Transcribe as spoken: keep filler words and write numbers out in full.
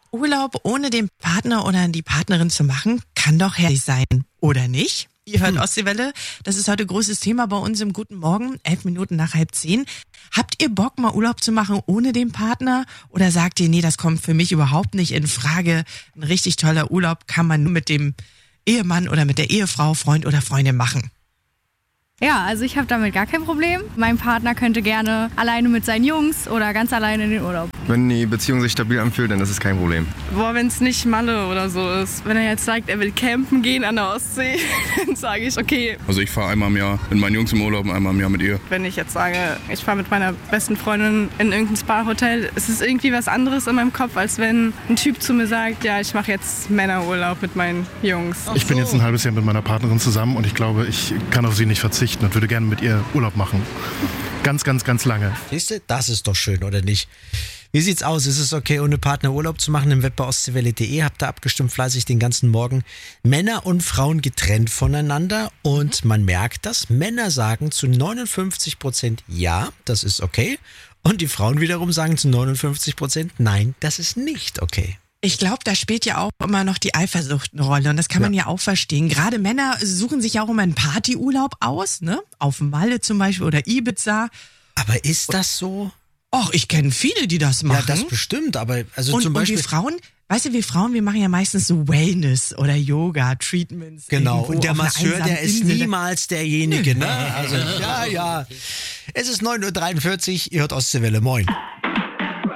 Urlaub ohne den Partner oder die Partnerin zu machen, kann doch herrlich sein, oder nicht? Ihr hört hm. Ostseewelle, das ist heute großes Thema bei uns im Guten Morgen, elf Minuten nach halb zehn. Habt ihr Bock, mal Urlaub zu machen ohne den Partner? Oder sagt ihr, nee, das kommt für mich überhaupt nicht in Frage. Ein richtig toller Urlaub kann man nur mit dem Ehemann oder mit der Ehefrau, Freund oder Freundin machen. Ja, also ich habe damit gar kein Problem. Mein Partner könnte gerne alleine mit seinen Jungs oder ganz alleine in den Urlaub. Wenn die Beziehung sich stabil anfühlt, dann ist es kein Problem. Boah, wenn es nicht Malle oder so ist. Wenn er jetzt sagt, er will campen gehen an der Ostsee, dann sage ich, okay. Also ich fahre einmal im Jahr mit meinen Jungs im Urlaub und einmal im Jahr mit ihr. Wenn ich jetzt sage, ich fahre mit meiner besten Freundin in irgendein Spa-Hotel, ist es irgendwie was anderes in meinem Kopf, als wenn ein Typ zu mir sagt, ja, ich mache jetzt Männerurlaub mit meinen Jungs. Ich bin jetzt ein halbes Jahr mit meiner Partnerin zusammen und ich glaube, ich kann auf sie nicht verzichten und würde gerne mit ihr Urlaub machen. Ganz, ganz, ganz lange. Siehst du, das ist doch schön, oder nicht? Wie sieht's aus? Ist es okay, ohne Partner Urlaub zu machen? Im Web bei ostseewelle punkt de habt ihr abgestimmt fleißig den ganzen Morgen. Männer und Frauen getrennt voneinander und man merkt das. Männer sagen zu neunundfünfzig Prozent ja, das ist okay. Und die Frauen wiederum sagen zu neunundfünfzig Prozent nein, das ist nicht okay. Ich glaube, da spielt ja auch immer noch die Eifersucht eine Rolle und das kann man ja, ja auch verstehen. Gerade Männer suchen sich ja auch immer einen Partyurlaub aus, ne? Auf Malle zum Beispiel oder Ibiza. Aber ist das so? Och, ich kenne viele, die das machen. Ja, das bestimmt, aber also und, zum Beispiel... Und wir Frauen, weißt du, wir Frauen, wir machen ja meistens so Wellness oder Yoga, Treatments. Genau, und der Masseur, der ist Insel. niemals derjenige, ne? Also, ja, ja. Es ist neun Uhr dreiundvierzig, ihr hört Ostseewelle, moin.